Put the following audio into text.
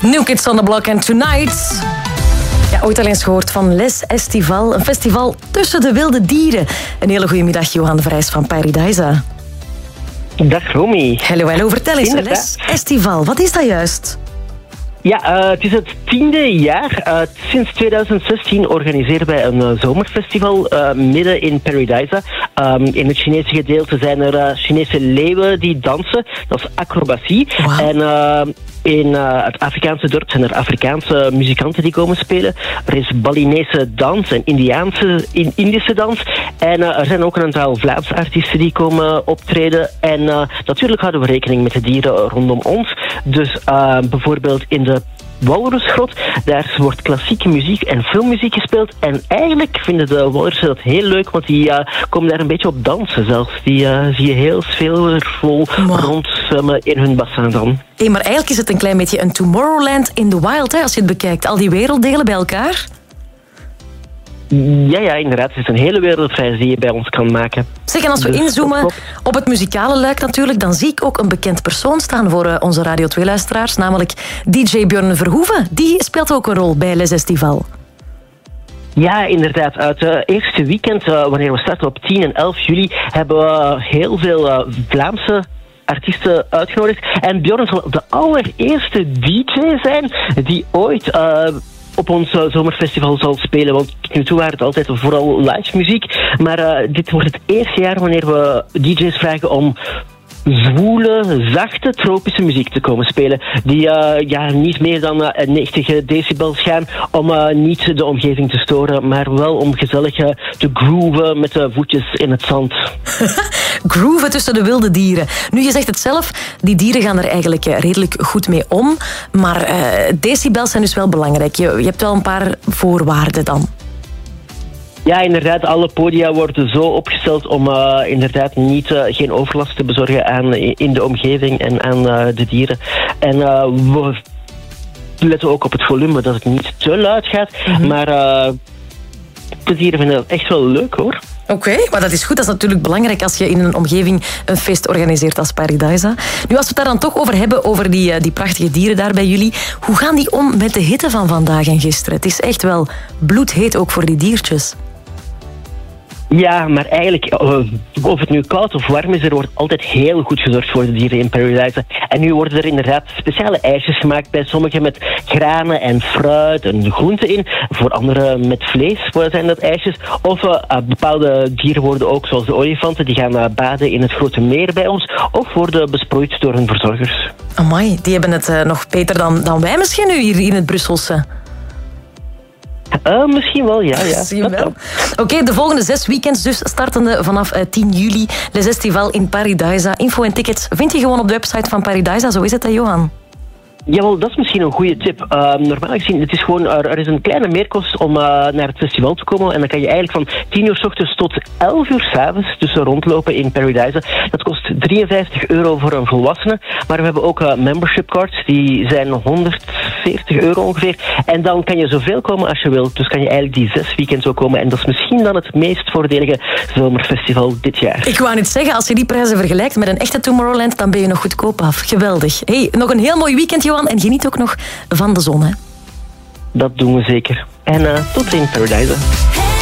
New Kids on the Block en Tonight. Ja, ooit al eens gehoord van Les Estival. Een festival tussen de wilde dieren. Een hele goede middag, Johan de Vrijs van Paradise. Dag Romy. Hallo, vertel eens. Les Estival, wat is dat juist? Ja, het is het 10e jaar. Sinds 2016 organiseren wij een zomerfestival midden in Paradise. In het Chinese gedeelte zijn er Chinese leeuwen die dansen. Dat is acrobatie. Wow. En in het Afrikaanse dorp zijn er Afrikaanse muzikanten die komen spelen. Er is Balinese dans en Indische dans. En er zijn ook een aantal Vlaamse artiesten die komen optreden. En natuurlijk houden we rekening met de dieren rondom ons. Dus bijvoorbeeld in de Walrusgrot, daar wordt klassieke muziek en filmmuziek gespeeld. En eigenlijk vinden de walrussen dat heel leuk, want die komen daar een beetje op dansen zelfs. Die zie je heel sfeervol rondzwemmen in hun bassin dan. Hey, maar eigenlijk is het een klein beetje een Tomorrowland in the wild, hè, als je het bekijkt. Al die werelddelen bij elkaar. Ja, inderdaad. Het is een hele wereldreis die je bij ons kan maken. Zeg, en als we inzoomen op het muzikale luik natuurlijk, dan zie ik ook een bekend persoon staan voor onze Radio 2-luisteraars, namelijk DJ Björn Verhoeven. Die speelt ook een rol bij Les Estival. Ja, inderdaad. Uit het eerste weekend, wanneer we starten op 10 en 11 juli, hebben we heel veel Vlaamse artiesten uitgenodigd. En Björn zal de allereerste DJ zijn die ooit op ons zomerfestival zal spelen. Want tot nu toe waren het altijd vooral live muziek. Maar dit wordt het eerste jaar wanneer we DJ's vragen om zwoele, zachte, tropische muziek te komen spelen. Die niet meer dan 90 decibels gaan om niet de omgeving te storen, maar wel om gezellig te grooven met de voetjes in het zand. Grooven tussen de wilde dieren. Nu, je zegt het zelf, die dieren gaan er eigenlijk redelijk goed mee om. Maar decibels zijn dus wel belangrijk. Je hebt wel een paar voorwaarden dan. Ja, inderdaad. Alle podia worden zo opgesteld om inderdaad geen overlast te bezorgen in de omgeving en aan de dieren. En we letten ook op het volume, dat het niet te luid gaat. Mm-hmm. Maar de dieren vinden dat echt wel leuk, hoor. Oké, maar dat is goed. Dat is natuurlijk belangrijk als je in een omgeving een feest organiseert als Paradise. Nu, als we het daar dan toch over hebben, over die prachtige dieren daar bij jullie. Hoe gaan die om met de hitte van vandaag en gisteren? Het is echt wel bloedheet ook voor die diertjes. Ja, maar eigenlijk, of het nu koud of warm is, er wordt altijd heel goed gezorgd voor de dieren in Paradise. En nu worden er inderdaad speciale ijsjes gemaakt, bij sommigen met granen en fruit en groenten in. Voor anderen met vlees zijn dat ijsjes. Of bepaalde dieren worden ook, zoals de olifanten, die gaan baden in het grote meer bij ons. Of worden besproeid door hun verzorgers. Amai, die hebben het nog beter dan wij misschien nu hier in het Brusselse. Misschien wel, ja. Misschien wel. Oké, de volgende 6 weekends dus, startende vanaf 10 juli. Les Estival in Paradise. Info en tickets vind je gewoon op de website van Paradise. Zo is het, hè, Johan? Jawel, dat is misschien een goede tip. Normaal gezien, het is gewoon, er is een kleine meerkost om naar het festival te komen. En dan kan je eigenlijk van 10 uur 's ochtends tot 11 uur 's avonds tussen rondlopen in Paradise. Dat kost €53 voor een volwassene. Maar we hebben ook membership cards. Die zijn €140 ongeveer. En dan kan je zoveel komen als je wilt. Dus kan je eigenlijk die 6 weekends ook komen. En dat is misschien dan het meest voordelige zomerfestival dit jaar. Ik wou net zeggen, als je die prijzen vergelijkt met een echte Tomorrowland, dan ben je nog goedkoop af. Geweldig. Hey, nog een heel mooi weekend, Johan. En geniet ook nog van de zon, hè? Dat doen we zeker. En tot in Paradise.